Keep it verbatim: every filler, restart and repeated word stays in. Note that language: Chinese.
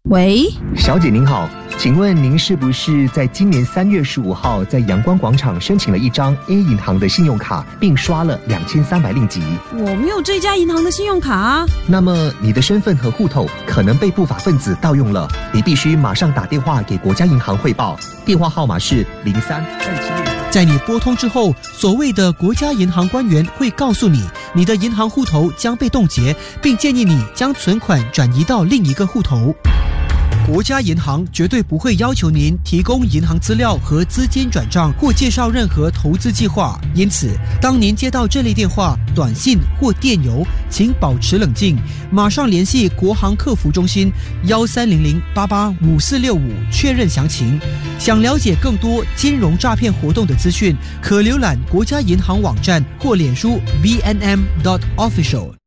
喂， 小姐您好，请问您是不是在今年三月十五号在阳光广场申请了一张 A 银行的信用卡，并刷了两千三百令吉？ 我没有这家银行的信用卡啊。 那么你的身份和户头可能被不法分子盗用了，你必须马上打电话给国家银行汇报，电话号码是零三二七六。 在你拨通之后，所谓的国家银行官员会告诉你，你的银行户头将被冻结，并建议你将存款转移到另一个户头。国家银行绝对不会要求您提供银行资料和资金转账或介绍任何投资计划，因此当您接到这类电话、短信或电邮，请保持冷静，马上联系国行客服中心幺三零零八八五四六五确认详情。想了解更多金融诈骗活动的资讯，可浏览国家银行网站或脸书 B N M dot official。